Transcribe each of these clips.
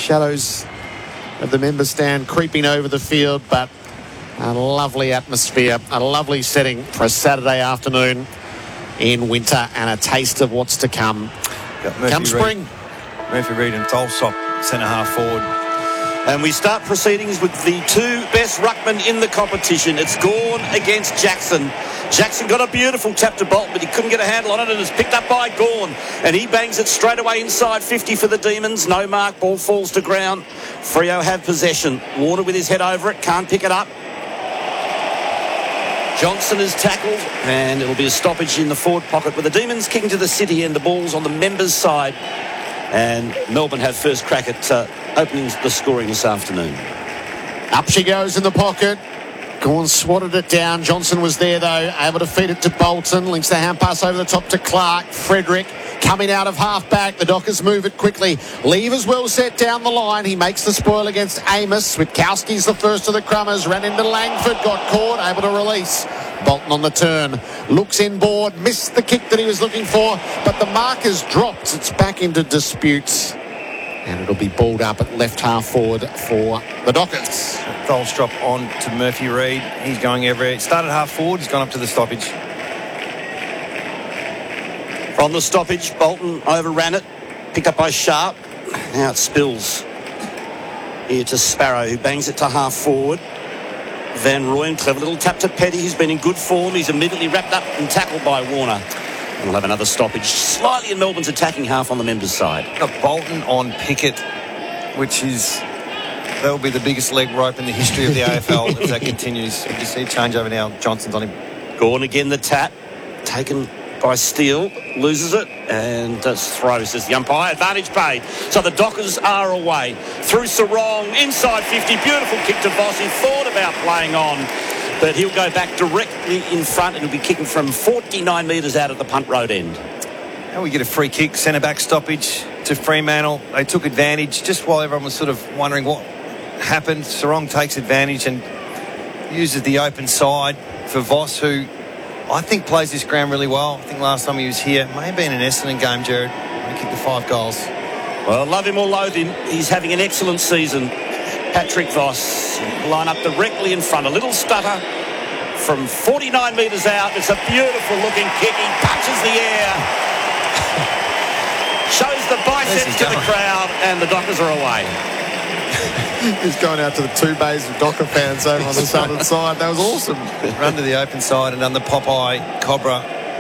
shadows of the member stand creeping over the field, but a lovely atmosphere, a lovely setting for a Saturday afternoon in winter, and a taste of what's to come. Come spring. Murphy Reid and Tolsop, centre half forward. And we start proceedings with the two best ruckmen in the competition. It's Gawn against Jackson. Jackson got a beautiful tap to Bolton, but he couldn't get a handle on it, and it's picked up by Gawn. And he bangs it straight away inside 50 for the Demons. No mark, ball falls to ground. Freo have possession. Warner with his head over it, can't pick it up. Johnson is tackled, and it'll be a stoppage in the forward pocket with the Demons kicking to the city, and the ball's on the members' side. And Melbourne have first crack at opening the scoring this afternoon. Up she goes in the pocket. Gawn swatted it down. Johnson was there, though, able to feed it to Bolton. Links the hand pass over the top to Clark. Frederick coming out of half-back. The Dockers move it quickly. Levers well set down the line. He makes the spoil against Amos. Witkowski's the first of the Crummers. Ran into Langford, got caught, able to release. Bolton on the turn. Looks inboard. Missed the kick that he was looking for, but the marker's dropped. It's back into disputes. And it'll be balled up at left half forward for the Dockers. Tholstrup on to Murphy Reid. He's going everywhere. Started half forward. He's gone up to the stoppage. From the stoppage, Bolton overran it. Picked up by Sharp. Now it spills here to Sparrow, who bangs it to half forward. Van Rooyen, clever little tap to Petty, who's been in good form. He's immediately wrapped up and tackled by Warner. And we'll have another stoppage slightly in Melbourne's attacking half on the members' side. Got Bolton on Pickett, which is, that'll be the biggest leg rope in the history of the AFL if that continues. You see a change over now. Johnson's on him. Gawn again, the tap. Taken by Steele. Loses it and throws, says the umpire. Advantage paid. So the Dockers are away. Through Sarong, inside 50. Beautiful kick to Voss. He thought about playing on, but he'll go back directly in front and he'll be kicking from 49 metres out at the punt road end. And we get a free kick, centre-back stoppage to Fremantle. They took advantage just while everyone was sort of wondering what happened. Sarong takes advantage and uses the open side for Voss, who I think plays this ground really well. I think last time he was here, may have been an Essendon game, Jared, when he kicked the 5 goals. Well, love him or loathe him, he's having an excellent season. Patrick Voss line up directly in front. A little stutter from 49 metres out. It's a beautiful looking kick. He punches the air. Shows the biceps to the crowd, and the Dockers are away. He's going out to the 2 bays of Docker fans over on the southern side. That was awesome. Run to the open side and done the Popeye Cobra.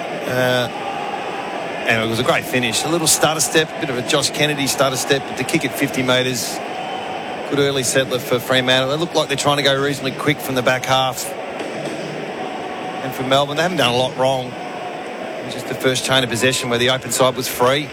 And it was a great finish. A little stutter step, a bit of a Josh Kennedy stutter step, but the kick at 50 metres. Good early settler for Fremantle. They look like they're trying to go reasonably quick from the back half. And for Melbourne, they haven't done a lot wrong. It was just the first chain of possession where the open side was free.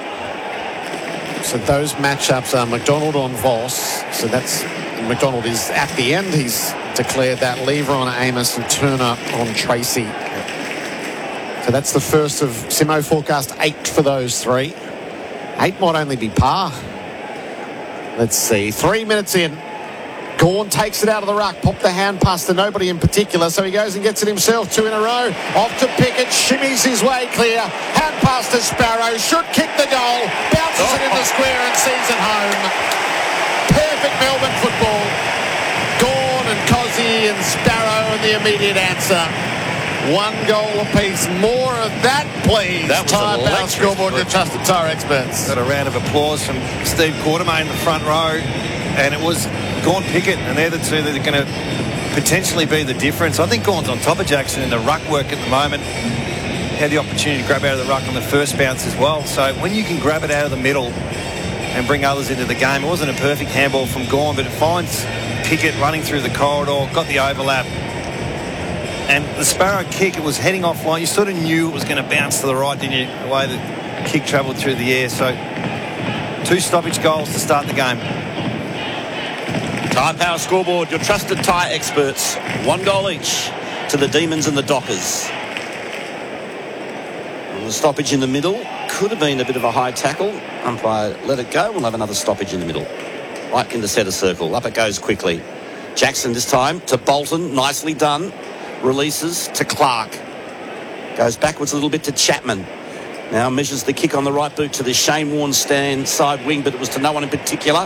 So those matchups are McDonald on Voss. So that's McDonald is at the end. He's declared that. Lever on Amos and Turner on Tracy. So that's the first of Simo forecast 8 for those 3. 8 might only be par. Let's see. 3 minutes in. Gawn takes it out of the ruck. Popped the hand pass to nobody in particular. So he goes and gets it himself. 2 in a row. Off to Pickett. Shimmies his way clear. Hand pass to Sparrow. Should kick the goal. Bounces it in the square and sees it home. Perfect Melbourne football. Gawn and Cozzy and Sparrow and the immediate answer. 1 goal apiece. More of that, please. That was Tyre Power electric. Scoreboard, your trusted tyre experts. Got a round of applause from Steve Quartermain in the front row. And it was Gawn Pickett, and they're the two that are going to potentially be the difference. I think Gawn's on top of Jackson in the ruck work at the moment. Had the opportunity to grab out of the ruck on the first bounce as well. So when you can grab it out of the middle and bring others into the game, it wasn't a perfect handball from Gawn, but it finds Pickett running through the corridor, got the overlap. And the Sparrow kick, it was heading offline. You sort of knew it was going to bounce to the right, didn't you? The way the kick travelled through the air. So 2 stoppage goals to start the game. Tyre Power Scoreboard, your trusted tyre experts. 1 goal each to the Demons and the Dockers. And the stoppage in the middle. Could have been a bit of a high tackle. Umpire let it go. We'll have another stoppage in the middle. Right in the centre circle. Up it goes quickly. Jackson this time to Bolton. Nicely done. Releases to Clark. Goes backwards a little bit to Chapman. Now measures the kick on the right boot to the Shane Warne stand side wing, but it was to no one in particular.